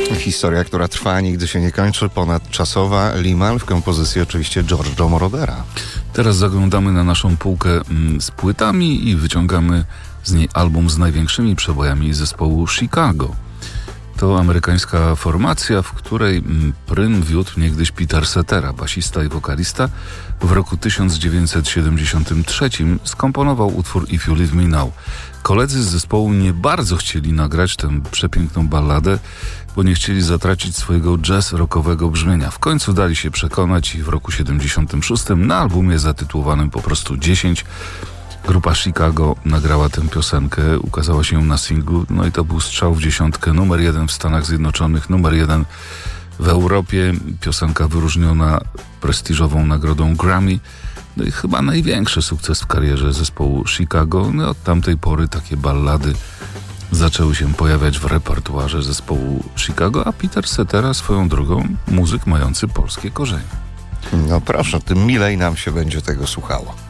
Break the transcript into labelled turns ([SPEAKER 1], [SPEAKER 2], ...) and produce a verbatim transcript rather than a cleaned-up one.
[SPEAKER 1] Historia, która trwa, nigdy się nie kończy, ponadczasowa. Limahl w kompozycji oczywiście Giorgio Morodera.
[SPEAKER 2] Teraz zaglądamy na naszą półkę mm, z płytami i wyciągamy z niej album z największymi przebojami zespołu Chicago. To amerykańska formacja, w której mm, prym wiódł niegdyś Peter Cetera, basista i wokalista. W roku tysiąc dziewięćset siedemdziesiątym trzecim skomponował utwór If You Leave Me Now. Koledzy z zespołu nie bardzo chcieli nagrać tę przepiękną balladę, bo nie chcieli zatracić swojego jazz-rockowego brzmienia. W końcu dali się przekonać i w roku siedemdziesiątym szóstym na albumie zatytułowanym po prostu dziesięć grupa Chicago nagrała tę piosenkę, ukazała się na singlu, no i to był strzał w dziesiątkę, numer jeden w Stanach Zjednoczonych, numer jeden w Europie, piosenka wyróżniona prestiżową nagrodą Grammy, no i chyba największy sukces w karierze zespołu Chicago. No od tamtej pory takie ballady zaczęły się pojawiać w repertuarze zespołu Chicago, a Peter Cetera swoją drogą muzyk mający polskie korzenie.
[SPEAKER 1] No proszę, tym milej nam się będzie tego słuchało.